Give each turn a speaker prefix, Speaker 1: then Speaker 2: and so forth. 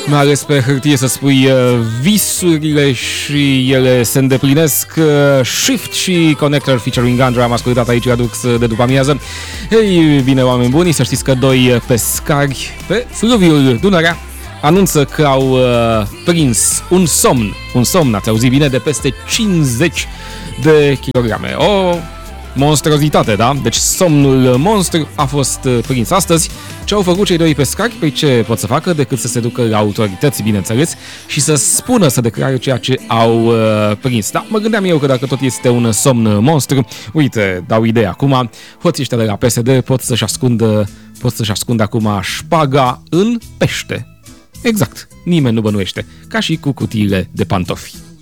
Speaker 1: mai ales pe hârtie să spui visurile și ele se îndeplinesc. Shift și Connector featuring Andra am ascultat aici Adux de după amiază. Ei bine, oameni buni, să știți că doi pescari pe fluviul Dunărea anunță că au prins un somn, ați auzit bine, de peste 50 de kilograme. O monstruozitate, da? Deci somnul monstru a fost prins astăzi. Ce au făcut cei doi pescari? Păi ce pot să facă decât să se ducă la autorități, bineînțeles, și să spună, să declare ceea ce au prins. Da, mă gândeam eu că dacă tot este un somn monstru, uite, dau idee acum, hoții ăștia de la PSD pot să-și ascundă acum șpaga în pește. Exact, nimeni nu bănuiește, ca și cu cutiile de pantofi.